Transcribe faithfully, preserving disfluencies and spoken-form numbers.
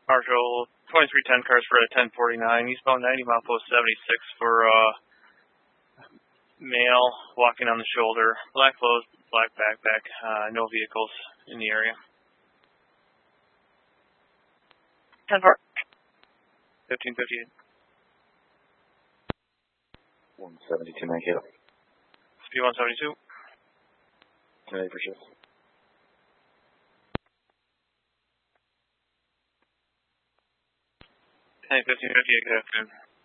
Marshall, twenty-three ten cars for a ten forty-nine, eastbound ninety, milepost seventy-six for uh, male walking on the shoulder, black clothes, black backpack, uh, no vehicles in the area. ten four. fifteen fifty-eight. one seventy-two, nine kilo. Speed one seventy-two. Ready for shift. Hey, fifteen fifty-eight, good afternoon.